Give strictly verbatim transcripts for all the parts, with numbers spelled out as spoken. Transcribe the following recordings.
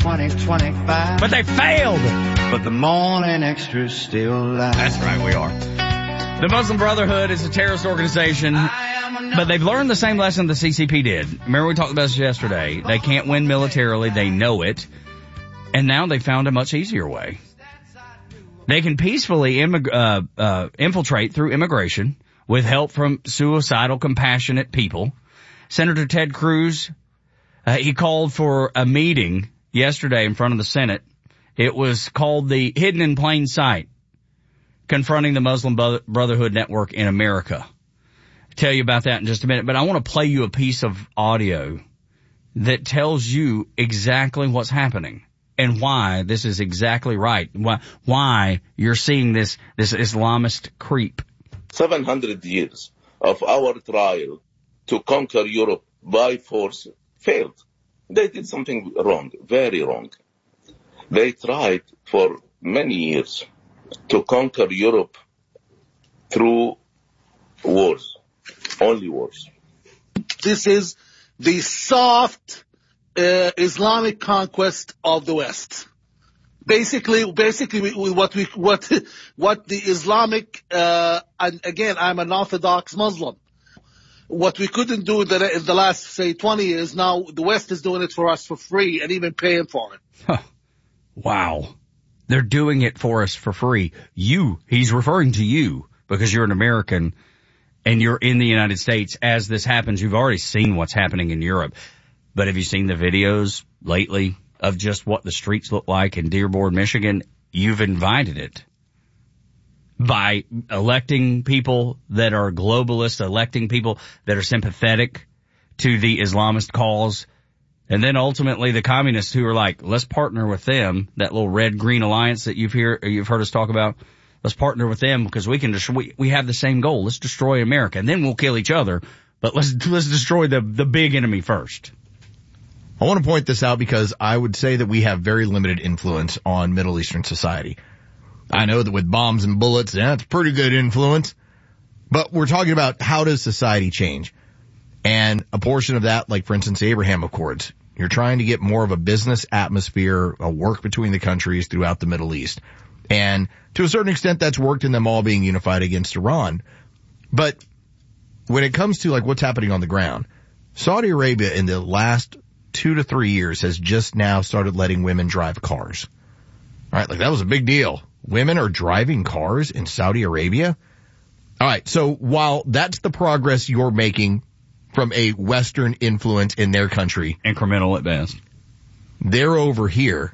twenty twenty-five. But they failed. But the morning extra's still live. That's right, we are. The Muslim Brotherhood is a terrorist organization, but they've learned the same lesson the C C P did. Remember we talked about this yesterday. They can't win militarily. They know it. And now they found a much easier way. They can peacefully immig- uh, uh, infiltrate through immigration with help from suicidal, compassionate people. Senator Ted Cruz, uh, he called for a meeting yesterday in front of the Senate. It was called the Hidden in Plain Sight, confronting the Muslim Brotherhood network in America. I'll tell you about that in just a minute, but I want to play you a piece of audio that tells you exactly what's happening and why this is exactly right, why, why you're seeing this, this Islamist creep. seven hundred years of our trial to conquer Europe by force failed. They did something wrong, very wrong. They tried for many years to conquer Europe through wars, only wars. This is the soft uh, Islamic conquest of the West. Basically, basically, we, we, what we what what the Islamic uh, and again, I'm an Orthodox Muslim. What we couldn't do in the, in the last, say, twenty years, now the West is doing it for us for free and even paying for it. Huh. Wow. They're doing it for us for free. You, he's referring to you because you're an American and you're in the United States as this happens. You've already seen what's happening in Europe. But have you seen the videos lately of just what the streets look like in Dearborn, Michigan? You've invited it by electing people that are globalists, electing people that are sympathetic to the Islamist cause. And then ultimately the communists who are like, let's partner with them, that little red-green alliance that you've hear, you've heard us talk about. Let's partner with them because we can destroy, we, we have the same goal. Let's destroy America and then we'll kill each other. But let's, let's destroy the, the big enemy first. I want to point this out because I would say that we have very limited influence on Middle Eastern society. I know that with bombs and bullets, that's pretty good influence. But we're talking about how does society change? And a portion of that, like for instance, the Abraham Accords, you're trying to get more of a business atmosphere, a work between the countries throughout the Middle East. And to a certain extent, that's worked in them all being unified against Iran. But when it comes to like what's happening on the ground, Saudi Arabia in the last two to three years has just now started letting women drive cars. All right, like that was a big deal. Women are driving cars in Saudi Arabia. All right, so while that's the progress you're making from a Western influence in their country, incremental at best, they're over here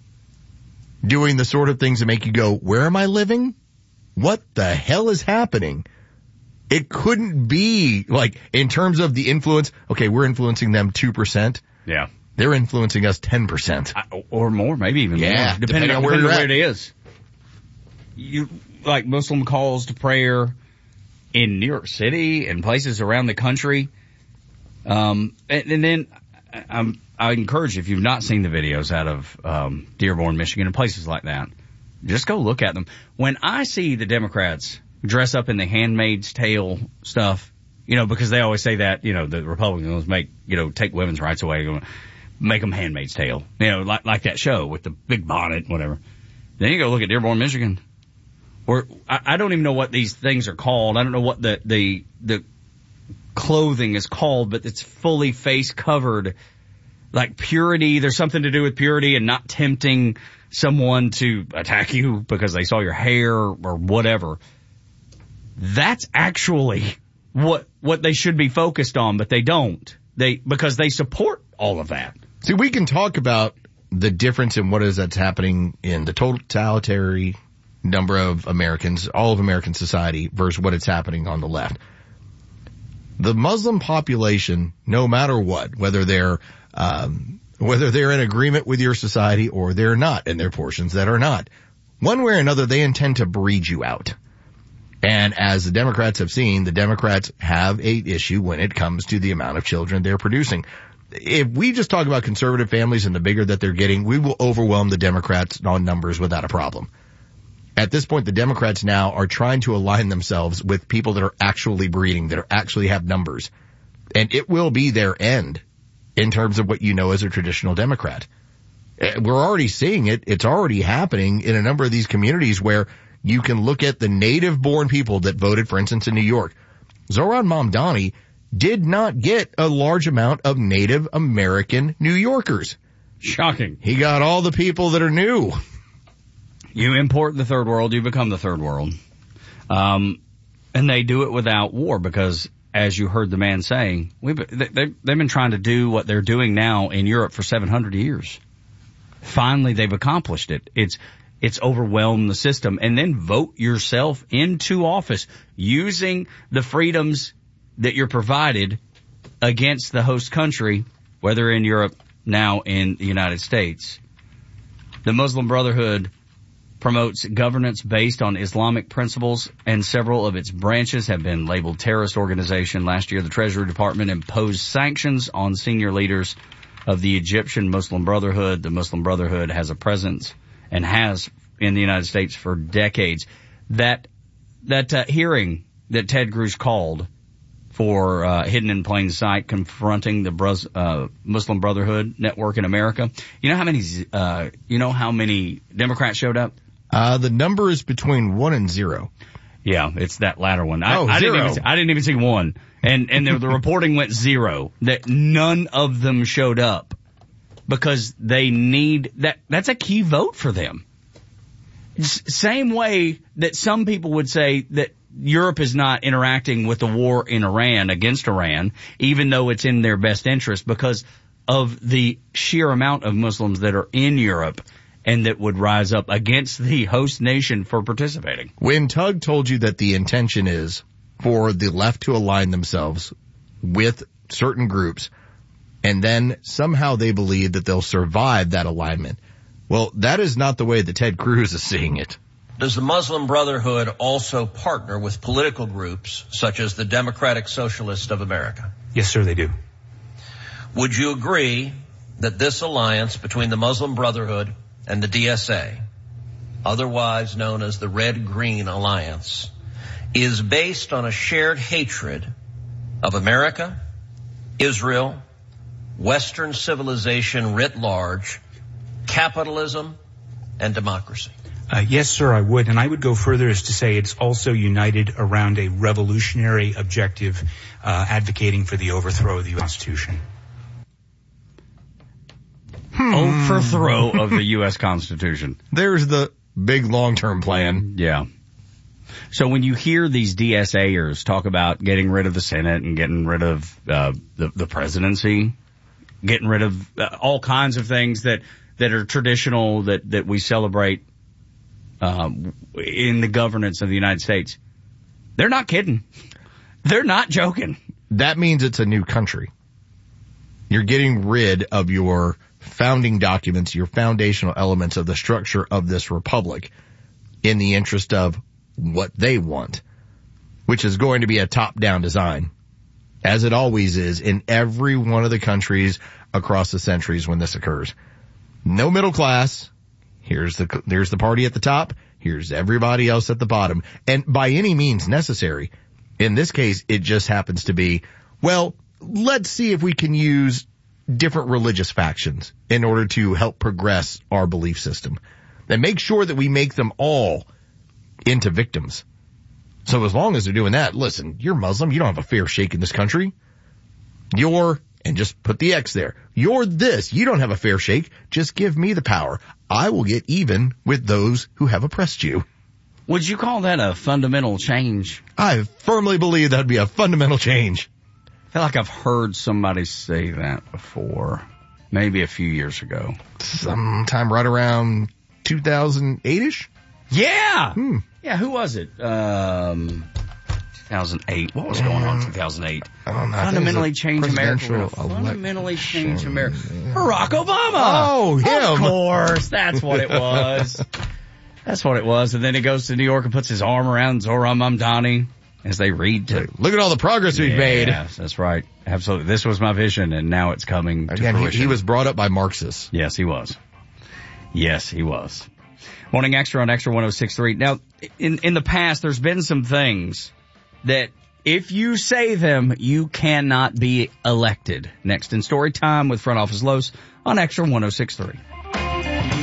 doing the sort of things that make you go, where am I living? What the hell is happening? It couldn't be like in terms of the influence. Okay, we're influencing them two percent. Yeah. They're influencing us ten percent. Or more, maybe even yeah, more. Depending, depending on where, depending where it is. You, like Muslim calls to prayer in New York City and places around the country. Um, and, and then I'm, I encourage you, if you've not seen the videos out of, um, Dearborn, Michigan and places like that, just go look at them. When I see the Democrats dress up in the Handmaid's Tale stuff, you know, because they always say that, you know, the Republicans make, you know, take women's rights away, make them Handmaid's Tale, you know, like, like that show with the big bonnet, whatever. Then you go look at Dearborn, Michigan. Or I, I don't even know what these things are called. I don't know what the, the, the clothing is called, but it's fully face covered, like purity. There's something to do with purity and not tempting someone to attack you because they saw your hair or whatever. That's actually what, what they should be focused on, but they don't. They, because they support all of that. See, we can talk about the difference in what is that's happening in the totalitarian number of Americans, all of American society versus what is happening on the left. The Muslim population, no matter what, whether they're, um, whether they're in agreement with your society or they're not, and there are portions that are not, one way or another, they intend to breed you out. And as the Democrats have seen, the Democrats have a issue when it comes to the amount of children they're producing. If we just talk about conservative families and the bigger that they're getting, we will overwhelm the Democrats on numbers without a problem. At this point, the Democrats now are trying to align themselves with people that are actually breeding, that are actually have numbers. And it will be their end in terms of what you know as a traditional Democrat. We're already seeing it. It's already happening in a number of these communities where you can look at the native-born people that voted, for instance, in New York. Zohran Mamdani did not get a large amount of Native American New Yorkers. Shocking. He got all the people that are new. You import the third world, you become the third world. Um, and they do it without war because, as you heard the man saying, we've, they, they've been trying to do what they're doing now in Europe for seven hundred years. Finally, they've accomplished it. It's It's overwhelmed the system. And then vote yourself into office using the freedoms that you're provided against the host country, whether in Europe, now in the United States. The Muslim Brotherhood promotes governance based on Islamic principles, and several of its branches have been labeled terrorist organization. Last year, the Treasury Department imposed sanctions on senior leaders of the Egyptian Muslim Brotherhood. The Muslim Brotherhood has a presence and has in the United States for decades. That that uh, hearing that Ted Cruz called for uh, Hidden in Plain Sight, confronting the Bruz, uh, Muslim Brotherhood network in America. You know how many uh, you know how many Democrats showed up? Uh, the number is between one and zero. Yeah, it's that latter one. I, Oh, I zero. didn't even see, I didn't even see one. And and the, the reporting went zero. That none of them showed up because they need that. That's a key vote for them. S- same way that some people would say that Europe is not interacting with the war in Iran against Iran, even though it's in their best interest because of the sheer amount of Muslims that are in Europe and that would rise up against the host nation for participating. When Tug told you that the intention is for the left to align themselves with certain groups, and then somehow they believe that they'll survive that alignment, well, that is not the way that Ted Cruz is seeing it. Does the Muslim Brotherhood also partner with political groups such as the Democratic Socialists of America? Yes, sir, they do. Would you agree that this alliance between the Muslim Brotherhood and the D S A, otherwise known as the Red-Green Alliance, is based on a shared hatred of America, Israel, Western civilization writ large, capitalism, and democracy? Uh, yes, sir, I would. And I would go further as to say it's also united around a revolutionary objective, uh, advocating for the overthrow of the Constitution. Hmm. Overthrow of the U S Constitution. There's the big long-term plan. Yeah. So when you hear these DSAers talk about getting rid of the Senate and getting rid of uh, the, the presidency, getting rid of uh, all kinds of things that, that are traditional that, that we celebrate um, in the governance of the United States, they're not kidding. They're not joking. That means it's a new country. You're getting rid of your founding documents, your foundational elements of the structure of this republic in the interest of what they want, which is going to be a top-down design, as it always is in every one of the countries across the centuries when this occurs. No middle class. Here's the, there's the party at the top. Here's everybody else at the bottom. And by any means necessary. In this case, it just happens to be, well, let's see if we can use different religious factions in order to help progress our belief system. And make sure that we make them all into victims. So as long as they're doing that, listen, you're Muslim, you don't have a fair shake in this country. You're, and just put the X there, you're this, you don't have a fair shake, just give me the power. I will get even with those who have oppressed you. Would you call that a fundamental change? I firmly believe that would be a fundamental change. I feel like I've heard somebody say that before, maybe a few years ago. Sometime right around two thousand eight-ish? Yeah! Hmm. Yeah, who was it? Um, two thousand eight. What was going on in two thousand eight? I don't know. Fundamentally change America. We're gonna fundamentally change America. Barack Obama! Oh, him! Of course, that's what it was. That's what it was. And then he goes to New York and puts his arm around Zohran Mamdani as they read to... Look at all the progress we've yeah, made. Yes, that's right. Absolutely. This was my vision, and now it's coming to Again, he, fruition. he was brought up by Marxists. Yes, he was. Yes, he was. Morning Extra on Extra one oh six point three. Now, in, in the past, there's been some things that if you say them, you cannot be elected. Next in Story Time with Front Office Los on Extra one oh six point three.